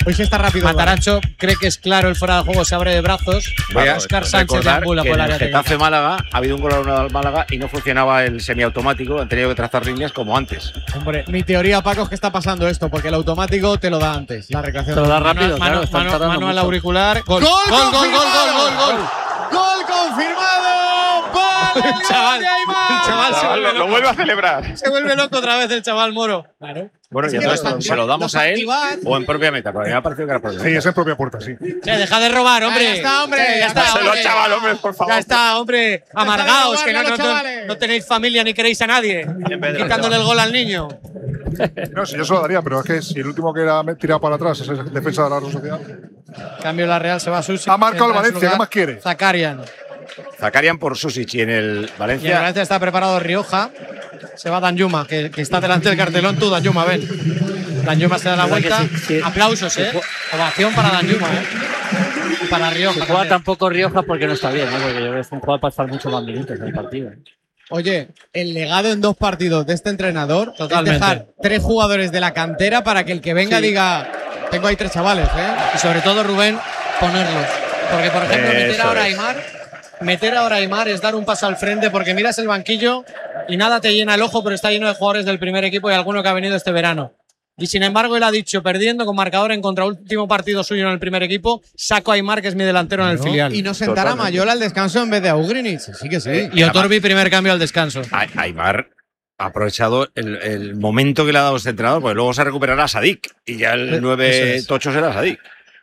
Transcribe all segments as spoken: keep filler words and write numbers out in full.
Hoy sí está rápido. Mataracho cree que es claro el fuera de juego, se abre de brazos. Voy a Oscar Sánchez deambula que por el en el área. Getafe Málaga ha habido un gol anulado al Málaga y no funcionaba el semiautomático. Han tenido que trazar líneas como antes. Hombre, mi teoría, Paco, es que está pasando esto, porque el automático te lo da antes. La recreación. Te lo da rápido, Mano, claro. mano, mano, mano al auricular. Gol, ¡Gol, gol, gol, gol, confirmado! gol, gol, gol. ¡Gol confirmado! ¡Vale, El chaval, de Aimar! el chaval se vuelve Lo, lo loco. vuelve a celebrar. Se vuelve loco otra vez el chaval Moro. Claro. Bueno, Es y que entonces los se lo damos a él activar. o en propia meta. Porque a mí me ha parecido que era propia Sí, meta. es en propia puerta, sí. Che, deja de robar, hombre. Ya está, hombre, Che, ya está, Dáselo, hombre. chaval, hombre, por favor. Ya está, hombre. Amargaos, que no, robarle a no, los no, chavales. no tenéis familia ni queréis a nadie. Quitándole el gol al niño. No, sí, yo se lo daría, pero es que si el último que era tirado para atrás es el defensa de la Real Sociedad. Cambio la Real, se va a Susi. Ha marcado el Entra en su Valencia, ¿qué lugar más quiere? Zakarian. Zakarian por Susic y en el Y en Valencia. Valencia está preparado Rioja. Se va Danjuma, que, que está delante del cartelón. Tú, Danjuma, ven. Danjuma se da la ¿Verdad que vuelta. sí? Sí. Aplausos, ¿eh? Ovación para Danjuma, ¿eh? Y para Rioja. Se juega también. tampoco Rioja porque no está bien, ¿no? Porque yo creo que es un jugador para estar mucho más minutos en el partido. Oye, el legado en dos partidos de este entrenador Totalmente. es dejar tres jugadores de la cantera para que el que venga Sí. diga: tengo ahí tres chavales, ¿eh? Y sobre todo, Rubén, ponerlos. Porque, por ejemplo, meter Eso ahora a es. Aimar, meter ahora a Aimar es dar un paso al frente porque miras el banquillo y nada te llena el ojo, pero está lleno de jugadores del primer equipo y alguno que ha venido este verano. Y sin embargo, él ha dicho, perdiendo con marcador en contra, último partido suyo en el primer equipo, saco a Aimar, que es mi delantero en el filial. Y no sentará a Totalmente. Mayola al descanso en vez de a Ugrinic. Sí que sí. Eh, Y Otorbi, primer cambio al descanso. Ay- Aimar ha aprovechado el, el momento que le ha dado este entrenador, porque luego se recuperará Sadik y ya el Eh, nueve eso es. tocho será Sadik.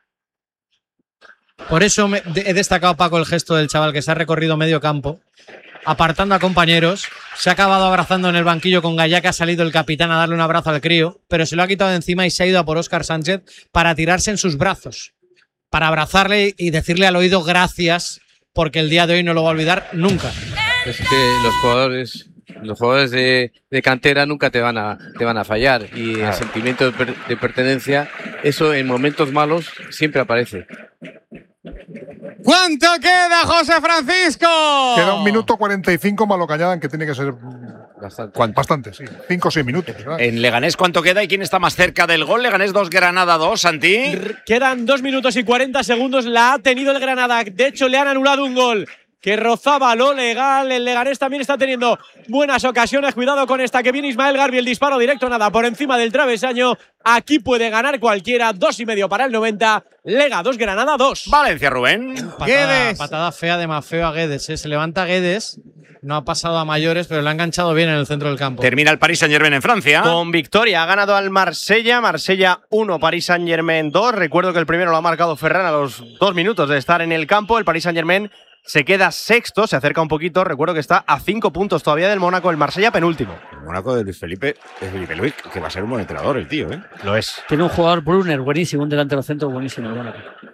Por eso me- de- he destacado, Paco, el gesto del chaval que se ha recorrido medio campo, apartando a compañeros, se ha acabado abrazando en el banquillo con Gallá, que ha salido el capitán a darle un abrazo al crío, pero se lo ha quitado de encima y se ha ido a por Óscar Sánchez para tirarse en sus brazos, para abrazarle y decirle al oído gracias, porque el día de hoy no lo va a olvidar nunca. Es que los jugadores, los jugadores de, de cantera nunca te van a, te van a fallar y el sentimiento de, per- de pertenencia, eso en momentos malos siempre aparece. ¿Cuánto queda, José Francisco? Queda un minuto cuarenta y cinco más lo que añadan, que tiene que ser Bastante. ¿Cuánto? bastante, sí. Cinco o seis minutos. ¿verdad? En Leganés, ¿cuánto queda y quién está más cerca del gol? Leganés dos, Granada dos, Santi. Quedan dos minutos y cuarenta segundos. La ha tenido el Granada. De hecho, le han anulado un gol que rozaba lo legal. El Leganés también está teniendo buenas ocasiones. Cuidado con esta que viene Ismael Garbi. El disparo directo, nada, por encima del travesaño. Aquí puede ganar cualquiera. Dos y medio para el noventa. Lega dos, Granada dos. Valencia, Rubén. Patada, Guedes. patada fea de Mafeo a Guedes. ¿eh? Se levanta Guedes, no ha pasado a mayores, pero le ha enganchado bien en el centro del campo. Termina el Paris Saint-Germain en Francia. Con victoria ha ganado al Marsella, Marsella uno, Paris Saint-Germain dos. Recuerdo que el primero lo ha marcado Ferran a los dos minutos de estar en el campo. El Paris Saint-Germain se queda sexto, se acerca un poquito. Recuerdo que está a cinco puntos todavía del Mónaco, el Marsella penúltimo. El Mónaco de Luis Felipe, de Felipe Luis, que va a ser un buen entrenador el tío, ¿eh? Lo es. Tiene un jugador Brunner, buenísimo, un delantero centro buenísimo. Bueno.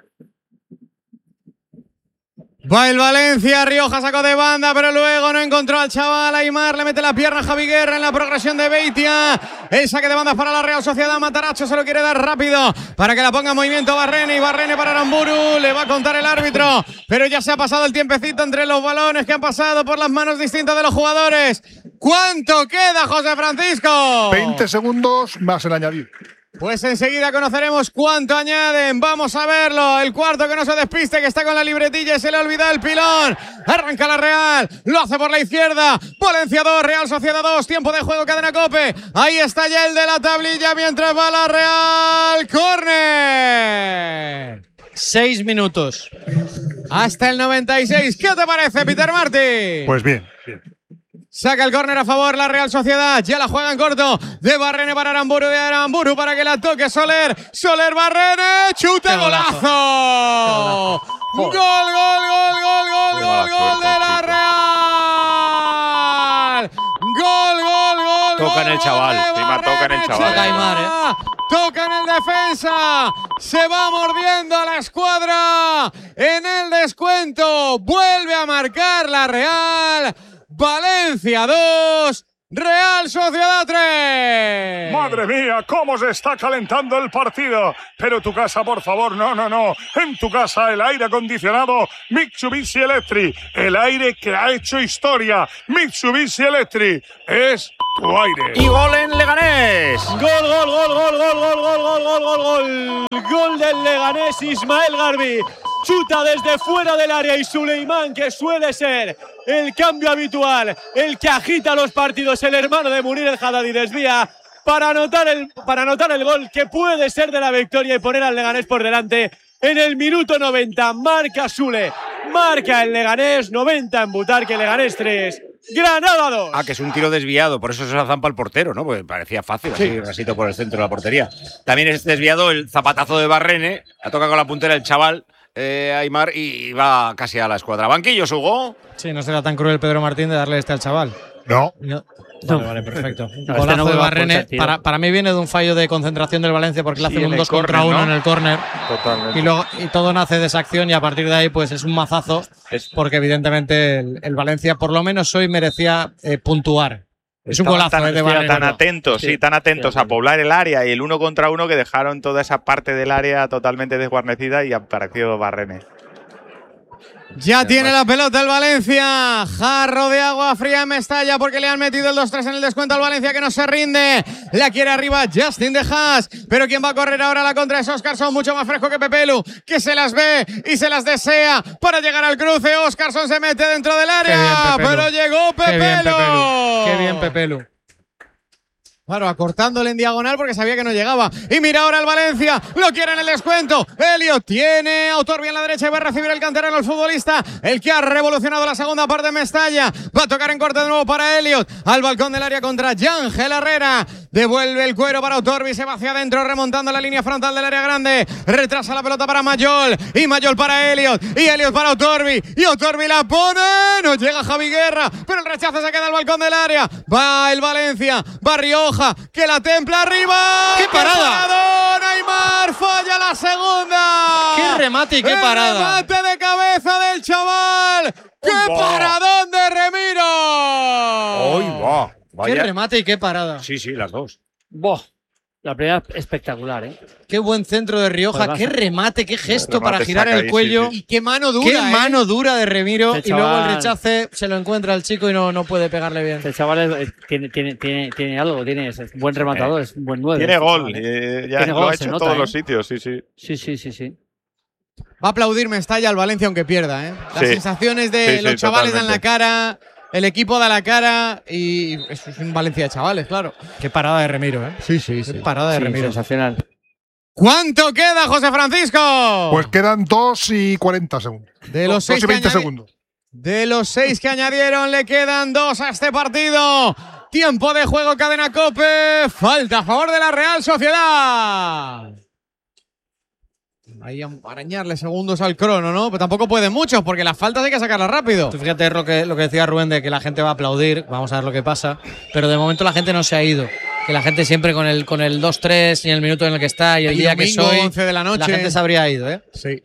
Va el Valencia, Rioja sacó de banda, pero luego no encontró al chaval. Aimar le mete la pierna a Javi Guerra en la progresión de Beitia. El saque de banda para la Real Sociedad. Mataracho se lo quiere dar rápido para que la ponga en movimiento Barrene. Y Barrene para Aramburu. Le va a contar el árbitro, pero ya se ha pasado el tiempecito entre los balones que han pasado por las manos distintas de los jugadores. ¿Cuánto queda, José Francisco? veinte segundos más el añadido. Pues enseguida conoceremos cuánto añaden. Vamos a verlo. El cuarto que no se despiste, que está con la libretilla y se le olvida el pilón. Arranca la Real. Lo hace por la izquierda. Valencia dos, Real Sociedad dos. Tiempo de juego, cadena COPE. Ahí está ya el de la tablilla mientras va la Real. ¡Córner! Seis minutos. Hasta el noventa y seis. ¿Qué te parece, Peter Martí? Pues bien, bien. Saca el córner a favor la Real Sociedad. Ya la juega en corto. De Barrene para Aramburu. De Aramburu para que la toque Soler. Soler Barrene. ¡Chute, ¡Qué golazo! golazo! ¡Gol, gol, gol, gol, gol, Qué gol, mala gol suerte, de la Real! ¡Gol, gol, gol! Toca en el gol, chaval. gol de Encima toca en el Barrene, chaval. Toca Aimar, ¿eh? Toca en el defensa. Se va mordiendo a la escuadra. En el descuento. Vuelve a marcar la Real. Valencia dos. Real Sociedad tres. Madre mía, cómo se está calentando el partido. Pero tu casa, por favor, no, no, no. En tu casa el aire acondicionado Mitsubishi Electric. El aire que ha hecho historia. Mitsubishi Electric es tu aire. Y gol en Leganés. Gol, gol, gol, gol, gol, gol, gol, gol, gol, gol, gol. Gol del Leganés, Ismael Garbi. Chuta desde fuera del área y Suleimán, que suele ser el cambio habitual, el que agita los partidos, el hermano de Munir el Haddadi, desvía para anotar el, para anotar el gol que puede ser de la victoria y poner al Leganés por delante en el minuto noventa. Marca Sule, marca el Leganés, noventa en Butarque, Leganés tres. Granada dos. Ah, que es un tiro desviado, por eso se la zampa el portero, ¿no? Porque parecía fácil, sí. Así, rasito por el centro de la portería. También es desviado el zapatazo de Barrene, ha tocado con la puntera el chaval eh, Aimar y va casi a la escuadra. Banquillos, Hugo. Sí, no será tan cruel Pedro Martín de darle este al chaval. No. No. Vale, vale, perfecto. No, Golazo este no de va a Barrene. aportar, tío. Para, para mí viene de un fallo de concentración del Valencia porque le Sí, hacen en un el dos contra córner, uno ¿no? en el córner. Totalmente. Y, luego, y todo nace de esa acción y a partir de ahí pues es un mazazo Es- porque evidentemente el, el Valencia por lo menos hoy merecía eh, puntuar. Es un Estaban golazo tan, eh, de estaban Barrene. tan atentos, sí, Sí, tan atentos sí, a sí. poblar el área y el uno contra uno que dejaron toda esa parte del área totalmente desguarnecida y apareció Barrene. Ya tiene la pelota el Valencia. Jarro de agua fría en Mestalla porque le han metido el dos tres en el descuento al Valencia que no se rinde. La quiere arriba Justin de Haas. Pero quien va a correr ahora a la contra es Óscarson, mucho más fresco que Pepelu, que se las ve y se las desea para llegar al cruce. Óscarson se mete dentro del área, Qué bien, Pepelu. pero llegó Qué bien, Pepelu. Pepelu. Qué bien, Pepelu. Claro, acortándole en diagonal porque sabía que no llegaba. Y mira ahora el Valencia, lo quiere en el descuento. Elliot tiene a Otorbi en la derecha y va a recibir el canterano, el futbolista, el que ha revolucionado la segunda parte en Mestalla. Va a tocar en corte de nuevo para Elliot. Al balcón del área contra Yángel Herrera. Devuelve el cuero para Otorbi, se va hacia adentro remontando la línea frontal del área grande. Retrasa la pelota para Mayol. Y Mayol para Elliot. Y Elliot para Otorbi. Y Otorbi la pone. No llega Javi Guerra, pero el rechazo se queda al balcón del área. Va el Valencia. Va Rioja, que la templa arriba. ¡Qué parada! paradón! Aimar falla la segunda. ¡Qué remate y qué El parada! remate de cabeza del chaval. ¡Qué paradón de Remiro! ¡Hoy va! ¡Qué Vaya. remate y qué parada! Sí, sí, las dos. Boh, la primera espectacular, ¿eh? ¡Qué buen centro de Rioja! Pues ¡Qué vas a- remate! ¡Qué gesto remate para girar saca el ahí, cuello! sí, sí. Y qué mano dura. ¡Qué ¿eh? mano dura de Remiro! Este Y luego el chaval- rechace se lo encuentra el chico y no, no puede pegarle bien. Este chaval es- tiene, tiene, tiene, tiene algo, tiene, es un buen rematador, es un buen nueve. Tiene este gol, chaval, ¿eh? eh, ya Tiene lo gol, ha se hecho en nota, todos ¿eh? los sitios, sí, sí. Sí, sí, sí, sí. Va a aplaudir Mestalla al Valencia aunque pierda, ¿eh? Las Sí. sensaciones de Sí, sí, los chavales dan la totalmente. cara, el equipo da la cara y eso es un Valencia de chavales, claro. ¡Qué parada de Remiro, eh! Sí, sí, ¡Qué parada de Sí, Remiro! sensacional. ¿Cuánto queda, José Francisco? Pues quedan dos y cuarenta segundos. de los dos seis y que veinte añadi- segundos. De los seis que añadieron, le quedan dos a este partido. Tiempo de juego, cadena COPE. Falta a favor de la Real Sociedad. Ahí a arañarle segundos al crono, ¿no? Pero tampoco puede muchos, porque las faltas hay que sacarlas rápido. Tú fíjate lo que, lo que decía Rubén de que la gente va a aplaudir, vamos a ver lo que pasa, pero de momento la gente no se ha ido. Que la gente siempre con el con el dos tres y el minuto en el que está y el Y día que domingo, soy, once de la noche. la gente se habría ido, ¿eh? Sí.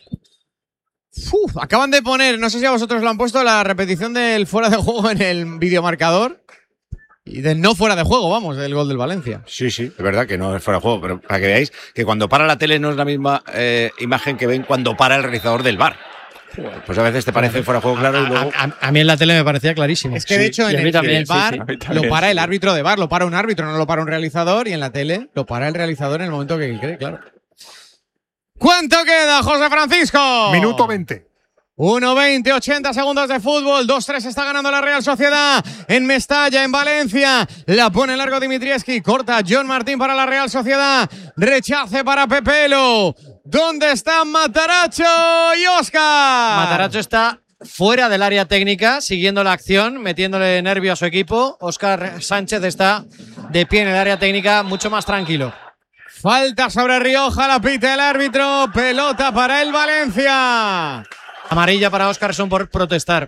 Uf, acaban de poner, no sé si a vosotros lo han puesto, la repetición del fuera de juego en el videomarcador. Y del no fuera de juego, vamos, del gol del Valencia. Sí, sí, es verdad que no es fuera de juego, pero para que veáis que cuando para la tele no es la misma eh, imagen que ven cuando para el realizador del V A R. Pues a veces te parece fuera de juego claro y luego… A, a- a mí en la tele me parecía clarísimo. Es que de hecho Y en a mí el, también, en el sí, V A R sí, a mí también, lo para sí. el árbitro de V A R, lo para un árbitro, no lo para un realizador, y en la tele lo para el realizador en el momento que cree, claro. ¿Cuánto queda, José Francisco? Minuto veinte. uno veinte, ochenta segundos de fútbol. dos tres está ganando la Real Sociedad en Mestalla, en Valencia. La pone largo Dimitrievski. Corta John Martín para la Real Sociedad. Rechace para Pepelo. ¿Dónde están Mataracho y Óscar? Mataracho está fuera del área técnica, siguiendo la acción, metiéndole nervio a su equipo. Óscar Sánchez está de pie en el área técnica, mucho más tranquilo. Falta sobre Rioja, la pita el árbitro. Pelota para el Valencia. Amarilla para Óscarson por protestar.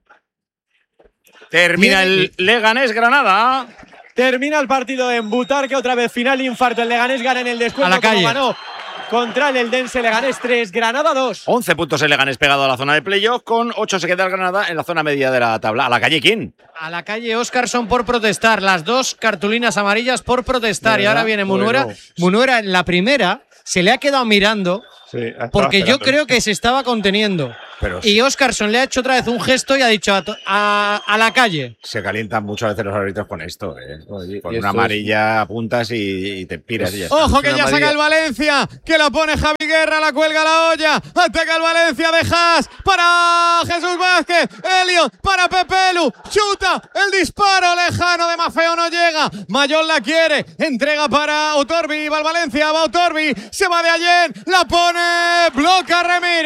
Termina el Leganés Granada. Termina el partido en Butarque, otra vez final infarto. El Leganés gana en el descuento A la calle. como ganó contra el Eldense. Leganés tres, Granada dos. once puntos el Leganés pegado a la zona de playoff, con ocho se queda el Granada en la zona media de la tabla. ¿A la calle quién? A la calle Óscarson por protestar. Las dos cartulinas amarillas por protestar. Y ahora viene Munuera. Bueno. Munuera en la primera se le ha quedado mirando Sí, estaba porque yo esperando. creo que se estaba conteniendo. Pero Y Óscarson le ha hecho otra vez un gesto y ha dicho a, to- a, a la calle. se calientan muchas veces los árbitros con esto. ¿eh? Con Y una esto es- apuntas apuntas y, y te piras. Y ya está. Ojo Es que una ya saca amarilla. el Valencia, que la pone Javi Guerra, la cuelga la olla, ataca el Valencia de Haas para Jesús Vázquez, Elliot para Pepelu, chuta, el disparo lejano de Mafeo no llega, Mayol la quiere, entrega para Otorbi, va el Valencia, va Otorbi, se va de Allen, la pone, bloca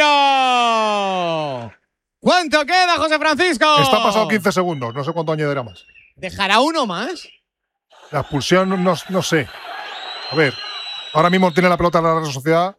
Remiro. ¿Cuánto queda, José Francisco? Está pasado quince segundos, no sé cuánto añadirá más. ¿Dejará uno más? La expulsión, no, no sé. A ver, ahora mismo tiene la pelota la Real Sociedad.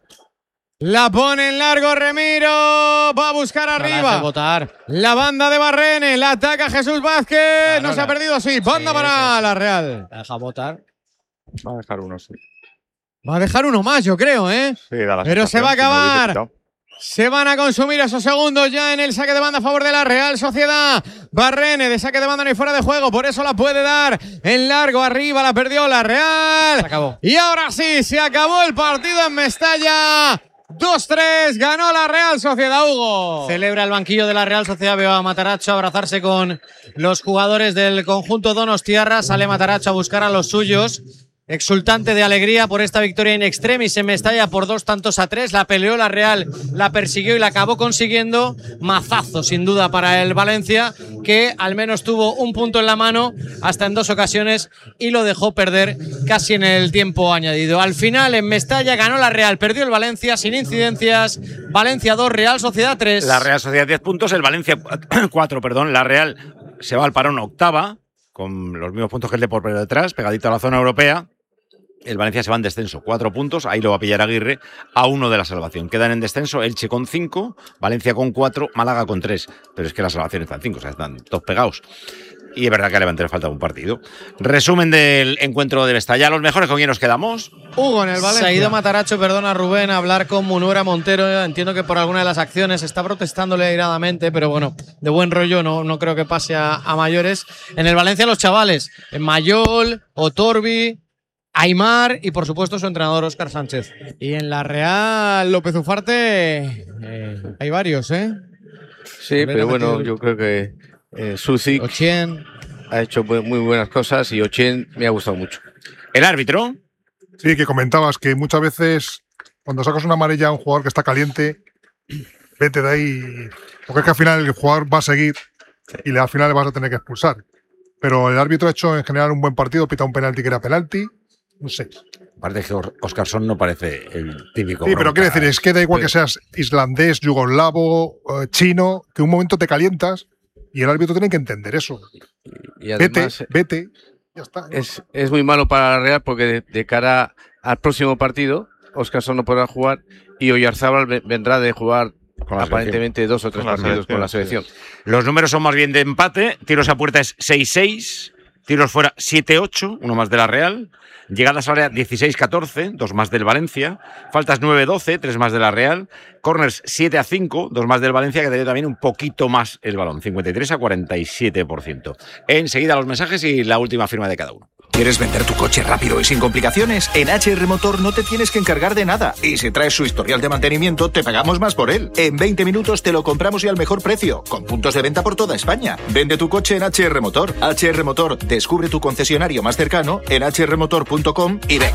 La pone en largo Remiro, va a buscar No la arriba. hace votar. La banda de Barrene, la ataca Jesús Vázquez, Claro, no se ha la- perdido así, banda Sí, para sí, sí. la Real. La deja votar. Va a dejar uno, sí. Va a dejar uno más, yo creo, ¿eh? Sí, da la Pero se sensación, va a si no hubiese acabar. quitado. Se van a consumir esos segundos ya en el saque de banda a favor de la Real Sociedad. Barrene de saque de banda no hay fuera de juego, por eso la puede dar en largo arriba, la perdió la Real. Se acabó. Y ahora sí, se acabó el partido en Mestalla. dos tres, ganó la Real Sociedad, Hugo. Celebra el banquillo de la Real Sociedad. Veo a Matarazzo abrazarse con los jugadores del conjunto donostiarra. Sale Matarazzo a buscar a los suyos. Exultante de alegría por esta victoria in extremis en Mestalla por dos tantos a tres. La peleó la Real, la persiguió y la acabó consiguiendo. Mazazo, sin duda, para el Valencia, que al menos tuvo un punto en la mano hasta en dos ocasiones y lo dejó perder casi en el tiempo añadido. Al final, en Mestalla ganó la Real, perdió el Valencia sin incidencias. Valencia dos, Real Sociedad tres. La Real Sociedad diez puntos, el Valencia cuatro, perdón. La Real se va al parón octava, con los mismos puntos que el de por detrás, pegadito a la zona europea. El Valencia se va en descenso, cuatro puntos, ahí lo va a pillar Aguirre, a uno de la salvación. Quedan en descenso Elche con cinco, Valencia con cuatro, Málaga con tres. Pero es que la salvación está en cinco, o sea, están todos pegados. Y es verdad que a Levante le falta un partido. Resumen del encuentro de Mestalla. Los mejores, ¿con quién nos quedamos? Hugo en el Valencia. Se ha ido Matarazzo, perdona Rubén, a hablar con Munuera Montero. Entiendo que por alguna de las acciones está protestándole airadamente, pero bueno, de buen rollo, no, no creo que pase a, a mayores. En el Valencia los chavales, Mayol, Otorbi, Aimar y por supuesto su entrenador Óscar Sánchez. Y en la Real, López Ufarte, eh, hay varios, ¿eh? Sí, Haber pero bueno, metido- yo creo que eh, Sucic Ochien. ha hecho bu- muy buenas cosas y Ochien me ha gustado mucho. El árbitro. Sí, que comentabas que muchas veces cuando sacas una amarilla a un jugador que está caliente, vete de ahí. Porque es que al final el jugador va a seguir y le- al final le vas a tener que expulsar. Pero el árbitro ha hecho en general un buen partido, pita un penalti que era penalti, un seis. Aparte que Óscarson no parece el típico. Sí, pero bronca. quiero decir, es que da igual que seas islandés, yugoslavo, eh, chino, que un momento te calientas y el árbitro tiene que entender eso. Y Vete, además vete, ya está. es, es muy malo para la Real porque de, de cara al próximo partido, Óscarson no podrá jugar y Oyarzábal ve- vendrá de jugar Con la aparentemente dos o tres Con la partidos con la selección, selección. Los números son más bien de empate. Tiros a puerta es seis seis. Tiros fuera siete ocho, uno más de la Real. Llegadas al área dieciséis catorce, dos más del Valencia. Faltas nueve doce, tres más de la Real. Corners siete a cinco, dos más del Valencia, que tenía también un poquito más el balón, cincuenta y tres a cuarenta y siete por ciento. Enseguida los mensajes y la última firma de cada uno. ¿Quieres vender tu coche rápido y sin complicaciones? En H R Motor no te tienes que encargar de nada. Y si traes su historial de mantenimiento, te pagamos más por él. En veinte minutos te lo compramos y al mejor precio, con puntos de venta por toda España. Vende tu coche en H R Motor. H R Motor, descubre tu concesionario más cercano en h r motor punto com y ven.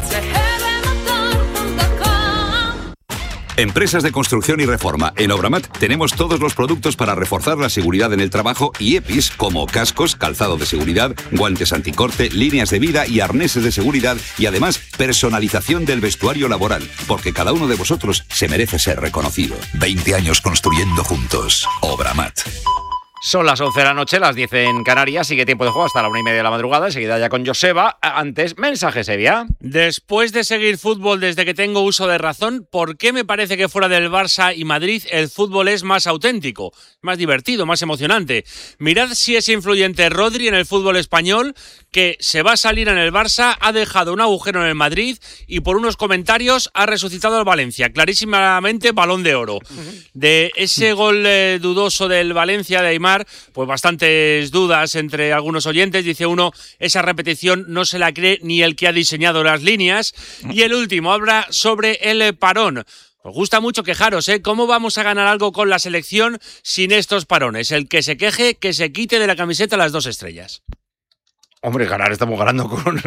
Empresas de construcción y reforma. En Obramat tenemos todos los productos para reforzar la seguridad en el trabajo y E P Is como cascos, calzado de seguridad, guantes anticorte, líneas de vida y arneses de seguridad y además personalización del vestuario laboral, porque cada uno de vosotros se merece ser reconocido. veinte años construyendo juntos. Obramat. Son las once de la noche, las diez en Canarias. Sigue tiempo de juego hasta la una y media de la madrugada. Enseguida ya con Joseba. Antes, mensaje Sevilla. Después de seguir fútbol desde que tengo uso de razón, ¿por qué me parece que fuera del Barça y Madrid el fútbol es más auténtico, más divertido, más emocionante? Mirad si es influyente Rodri en el fútbol español, que se va a salir en el Barça, ha dejado un agujero en el Madrid y por unos comentarios ha resucitado al Valencia. Clarísimamente Balón de Oro. De ese gol eh, dudoso del Valencia de Aimar, pues bastantes dudas entre algunos oyentes. Dice uno, esa repetición no se la cree ni el que ha diseñado las líneas. Y el último habla sobre el parón. Os gusta mucho quejaros, ¿eh? ¿Cómo vamos a ganar algo con la selección sin estos parones? El que se queje, que se quite de la camiseta las dos estrellas. Hombre, ganar estamos ganando con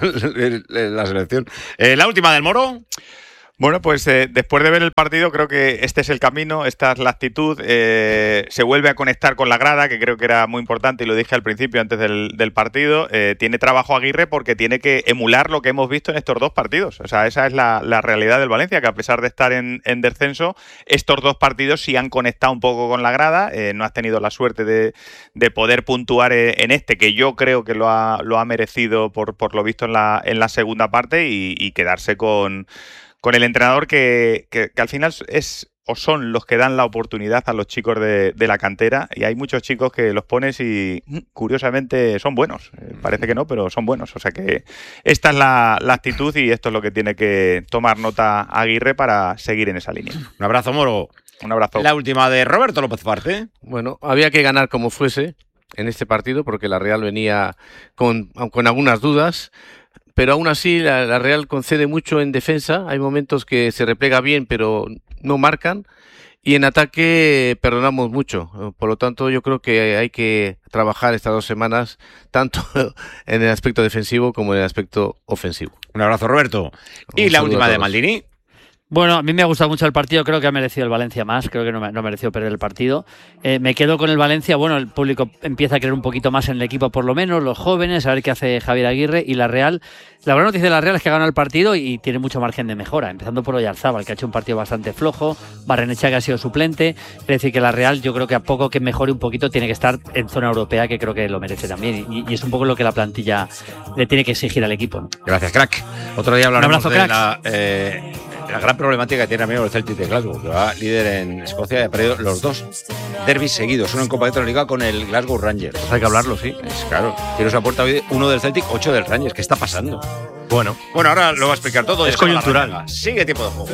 la selección. Eh, la última del Moro. Bueno, pues eh, después de ver el partido creo que este es el camino, esta es la actitud, eh, se vuelve a conectar con la grada, que creo que era muy importante y lo dije al principio antes del, del partido, eh, tiene trabajo Aguirre porque tiene que emular lo que hemos visto en estos dos partidos, o sea, esa es la, la realidad del Valencia, que a pesar de estar en, en descenso, estos dos partidos sí han conectado un poco con la grada, eh, no has tenido la suerte de, de poder puntuar en este, que yo creo que lo ha, lo ha merecido por, por lo visto en la, en la segunda parte y, y quedarse con... con el entrenador que, que, que al final es o son los que dan la oportunidad a los chicos de, de la cantera, y hay muchos chicos que los pones y curiosamente son buenos, eh, parece que no, pero son buenos, o sea que esta es la, la actitud y esto es lo que tiene que tomar nota Aguirre para seguir en esa línea. Un abrazo, Moro. Un abrazo. La última de Roberto López Parte. Bueno, había que ganar como fuese en este partido porque la Real venía con, con algunas dudas. Pero aún así la, la Real concede mucho en defensa, hay momentos que se replega bien pero no marcan y en ataque perdonamos mucho, por lo tanto yo creo que hay que trabajar estas dos semanas tanto en el aspecto defensivo como en el aspecto ofensivo. Un abrazo, Roberto. Y Un la saludo última a de todos. Maldini. Bueno, a mí me ha gustado mucho el partido, creo que ha merecido el Valencia más, creo que no, me, no ha merecido perder el partido. Eh, me quedo con el Valencia, bueno, el público empieza a creer un poquito más en el equipo por lo menos, los jóvenes, a ver qué hace Javier Aguirre y la Real. La buena noticia de la Real es que ha ganado el partido y tiene mucho margen de mejora, empezando por Oyarzábal, que ha hecho un partido bastante flojo, Barrenechea, que ha sido suplente, es decir, que la Real yo creo que a poco que mejore un poquito tiene que estar en zona europea, que creo que lo merece también, y, y es un poco lo que la plantilla le tiene que exigir al equipo, ¿no? Gracias, crack. Otro día hablaremos Un abrazo, de cracks. la, eh, la gran problemática que tiene amigo el Celtic de Glasgow, que va líder en Escocia y ha perdido los dos derbis seguidos, uno en Copa de la Liga con el Glasgow Rangers. Pues hay que hablarlo, sí. Es claro. Tiros a puerta hoy, uno del Celtic, ocho del Rangers. ¿Qué está pasando? Bueno, Bueno, ahora lo va a explicar todo. Es Joseba coyuntural. Larrañaga. Sigue tiempo de juego.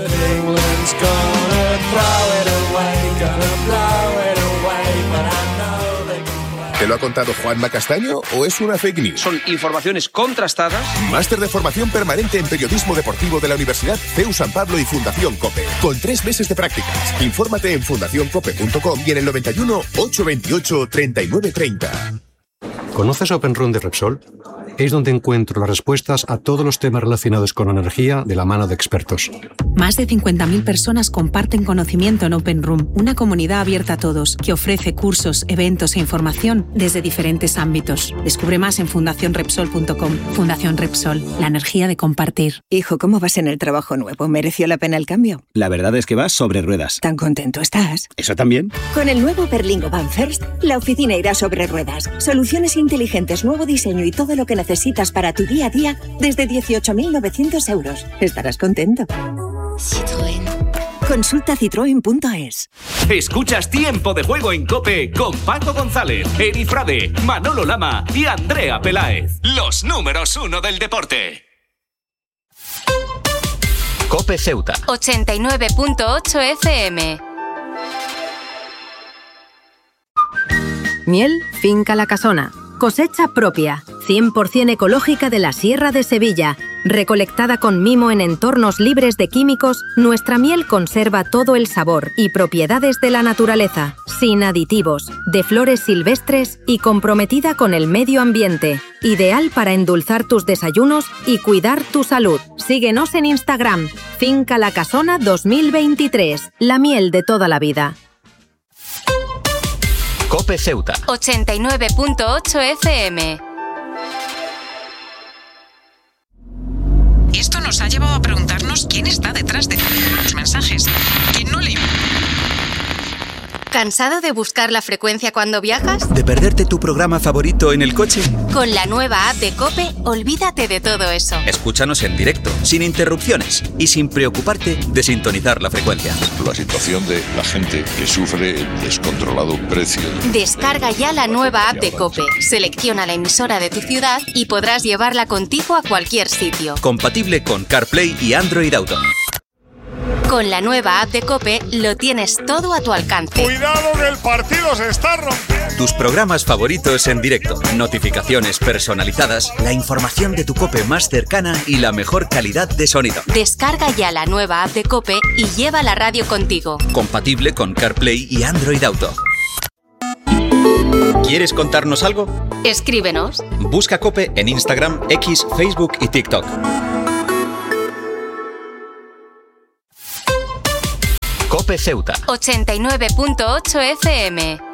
¿Te lo ha contado Juanma Castaño o es una fake news? Son informaciones contrastadas. Máster de formación permanente en periodismo deportivo de la Universidad C E U San Pablo y Fundación COPE. Con tres meses de prácticas. Infórmate en fundación cope punto com y en el noventa y uno, ochocientos veintiocho, treinta y nueve treinta. ¿Conoces Open Room de Repsol? Es donde encuentro las respuestas a todos los temas relacionados con energía de la mano de expertos. Más de cincuenta mil personas comparten conocimiento en Open Room, una comunidad abierta a todos que ofrece cursos, eventos e información desde diferentes ámbitos. Descubre más en fundación repsol punto com. Fundación Repsol, la energía de compartir. Hijo, ¿cómo vas en el trabajo nuevo? ¿Mereció la pena el cambio? La verdad es que vas sobre ruedas. ¿Tan contento estás? ¿Eso también? Con el nuevo Berlingo Van First, la oficina irá sobre ruedas. Soluciones inteligentes, nuevo diseño y todo lo que necesitas para tu día a día desde dieciocho mil novecientos euros. Estarás contento. Citroën. Consulta citroen punto es. Escuchas Tiempo de Juego en COPE con Paco González, Eri Frade, Manolo Lama y Andrea Peláez. Los números uno del deporte. COPE Ceuta. ochenta y nueve punto ocho F M. Miel Finca La Casona. Cosecha propia, cien por ciento ecológica de la Sierra de Sevilla. Recolectada con mimo en entornos libres de químicos, nuestra miel conserva todo el sabor y propiedades de la naturaleza, sin aditivos, de flores silvestres y comprometida con el medio ambiente. Ideal para endulzar tus desayunos y cuidar tu salud. Síguenos en Instagram, Finca La Casona dos mil veintitrés, la miel de toda la vida. COPE Ceuta. ochenta y nueve punto ocho F M. Esto nos ha llevado a preguntarnos quién está detrás de los mensajes. ¿Quién no le... ¿Cansado de buscar la frecuencia cuando viajas? ¿De perderte tu programa favorito en el coche? Con la nueva app de COPE, olvídate de todo eso. Escúchanos en directo, sin interrupciones y sin preocuparte de sintonizar la frecuencia. La situación de la gente que sufre el descontrolado precio. Descarga ya la nueva app de COPE, selecciona la emisora de tu ciudad y podrás llevarla contigo a cualquier sitio. Compatible con CarPlay y Android Auto. Con la nueva app de COPE lo tienes todo a tu alcance. ¡Cuidado que el partido se está rompiendo! Tus programas favoritos en directo, notificaciones personalizadas, la información de tu COPE más cercana y la mejor calidad de sonido. Descarga ya la nueva app de COPE y lleva la radio contigo. Compatible con CarPlay y Android Auto. ¿Quieres contarnos algo? Escríbenos. Busca COPE en Instagram, X, Facebook y TikTok. COPE Ceuta. ochenta y nueve punto ocho F M.